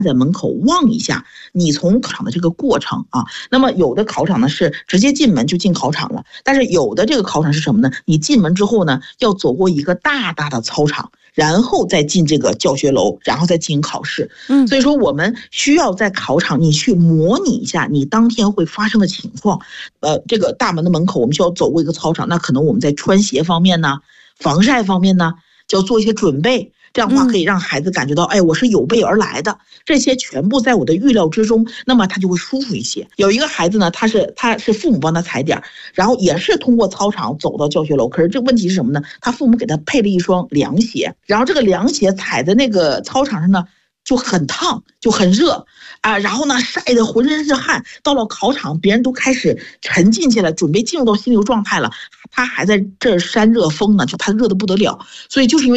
在门口望一下你从考场的这个过程啊。那么有的考场呢是直接进门就进考场了，但是有的这个考场是什么呢？你进门之后呢，要走过一个大大的操场，然后再进这个教学楼，然后再进行考试。所以说我们需要在考场你去模拟一下你当天会发生的情况。这个大门的门口我们需要走过一个操场，那可能我们在穿鞋方面呢，防晒方面呢，就要做一些准备。这样的话可以让孩子感觉到，哎，我是有备而来的，这些全部在我的预料之中，那么他就会舒服一些。有一个孩子呢，他是父母帮他踩点，然后也是通过操场走到教学楼，可是这问题是什么呢？他父母给他配了一双凉鞋，然后这个凉鞋踩在那个操场上呢，就很烫，就很热啊，然后呢晒得浑身是汗。到了考场，别人都开始沉浸起来，准备进入到心流状态了，他还在这儿扇热风呢，就他热得不得了。所以就是因为